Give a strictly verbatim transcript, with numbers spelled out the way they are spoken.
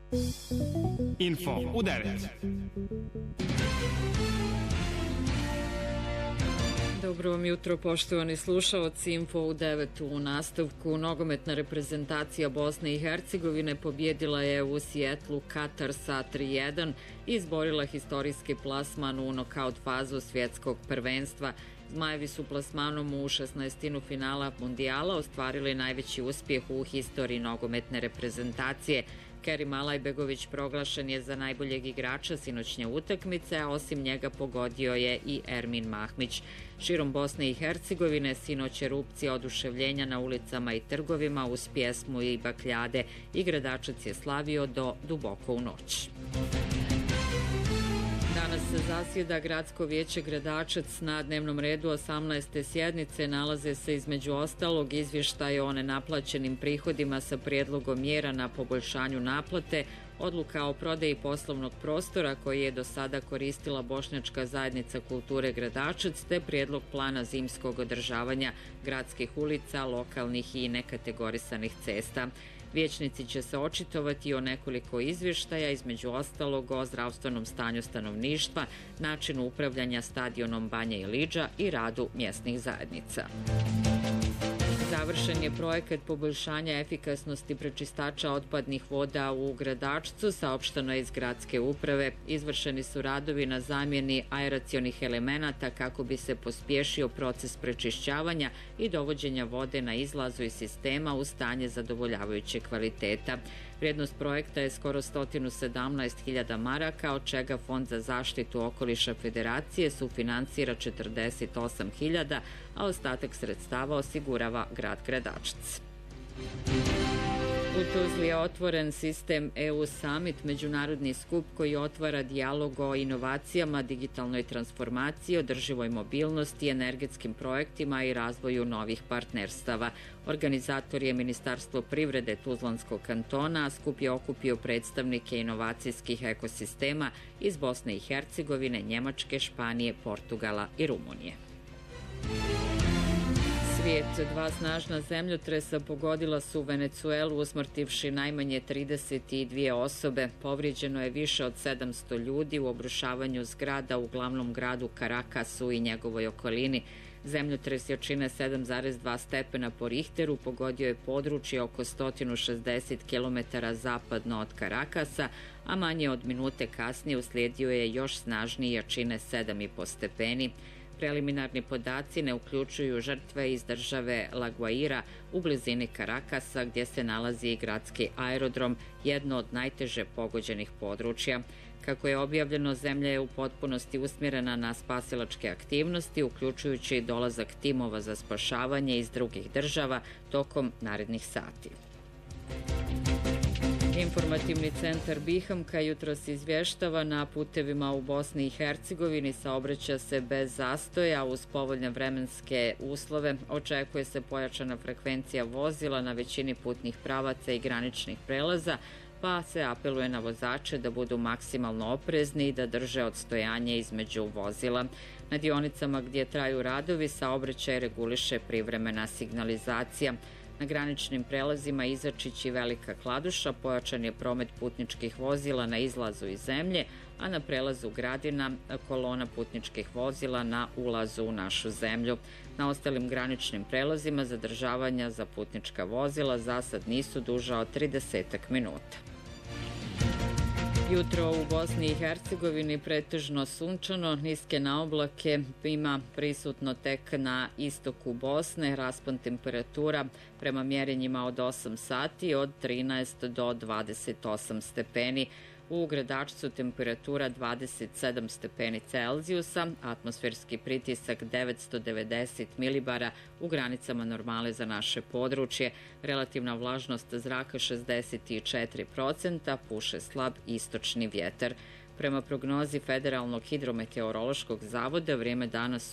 Info u devet. Dobro vam jutro, poštovani slušaoci. Info u devet u nastavku. Nogometna reprezentacija Bosne i Hercegovine pobjedila je u Sijetlu Katar sa tri jedan i izborila historijski plasman u nokaut fazu svjetskog prvenstva. Zmajevi su plasmanom u šesnaestinu finala mundijala ostvarili najveći uspjeh u historiji nogometne reprezentacije. Kerim Alajbegović proglašen je za najboljeg igrača sinoćnje utakmice, a osim njega pogodio je i Ermin Mahmić. Širom Bosne i Hercegovine sinoć erupcija oduševljenja na ulicama i trgovima uz pjesmu i bakljade i Gradačac je slavio do duboko u noć. Danas se zasjeda Gradsko vijeće Gradačac. Na dnevnom redu osamnaeste sjednice nalaze se između ostalog izvještaje o nenaplaćenim prihodima sa prijedlogom mjera na poboljšanju naplate, odluka o prodaji poslovnog prostora koji je do sada koristila Bošnjačka zajednica kulture Gradačac, te prijedlog plana zimskog održavanja gradskih ulica, lokalnih i nekategorisanih cesta. Vijećnici će se očitovati o nekoliko izvještaja, između ostalog o zdravstvenom stanju stanovništva, načinu upravljanja stadionom Banja Iliđa i radu mjesnih zajednica. Završen je projekat poboljšanja efikasnosti prečistača otpadnih voda u Gradačcu, saopšteno je iz gradske uprave. Izvršeni su radovi na zamjeni aeracionih elemenata kako bi se pospješio proces prečišćavanja i dovođenja vode na izlazu iz sistema u stanje zadovoljavajuće kvaliteta. Vrijednost projekta je skoro sto sedamnaest hiljada maraka, od čega Fond za zaštitu okoliša Federacije sufinansira četrdeset osam hiljada, a ostatak sredstava osigurava grad Gradačac. U Tuzli je otvoren sistem E U Summit, međunarodni skup koji otvara dijalog o inovacijama, digitalnoj transformaciji, održivoj mobilnosti, energetskim projektima i razvoju novih partnerstava. Organizator je Ministarstvo privrede Tuzlanskog kantona, a skup je okupio predstavnike inovacijskih ekosistema iz Bosne i Hercegovine, Njemačke, Španije, Portugala i Rumunije. Svijet. Dva snažna zemljotresa pogodila su Venecuelu, usmrtivši najmanje trideset dvije osobe. Povrijeđeno je više od sedamsto ljudi u obrušavanju zgrada u glavnom gradu Karakasu i njegovoj okolini. Zemljotres jačine sedam zarez dva stepena po Richteru pogodio je područje oko sto šezdeset kilometara zapadno od Karakasa, a manje od minute kasnije uslijedio je još snažniji jačine sedam i po stepeni. Preliminarni podaci ne uključuju žrtve iz države La Guaira u blizini Karakasa, gdje se nalazi i gradski aerodrom, jedno od najteže pogođenih područja. Kako je objavljeno, zemlja je u potpunosti usmjerena na spasilačke aktivnosti, uključujući dolazak timova za spašavanje iz drugih država tokom narednih sati. Informativni centar Bihamka jutros izvještava na putevima u Bosni i Hercegovini saobraća se bez zastoja uz povoljne vremenske uslove. Očekuje se pojačana frekvencija vozila na većini putnih pravaca i graničnih prelaza, pa se apeluje na vozače da budu maksimalno oprezni i da drže odstojanje između vozila. Na dionicama gdje traju radovi saobraćaj reguliše privremena signalizacija. Na graničnim prelazima Izačić i Velika Kladuša pojačan je promet putničkih vozila na izlazu iz zemlje, a na prelazu Gradina kolona putničkih vozila na ulazu u našu zemlju. Na ostalim graničnim prelazima zadržavanja za putnička vozila za sad nisu duža od tridesetak minuta. Jutro u Bosni i Hercegovini pretežno sunčano, niske naoblake, ima prisutno tek na istoku Bosne, raspon temperatura prema mjerenjima od osam sati od trinaest do dvadeset osam stepeni. U Gradačcu temperatura dvadeset sedam stepeni Celzijusa, atmosferski pritisak devetsto devedeset milibara u granicama normale za naše područje, relativna vlažnost zraka šezdeset četiri procenta, puše slab istočni vjetar. Prema prognozi Federalnog hidrometeorološkog zavoda vrijeme danas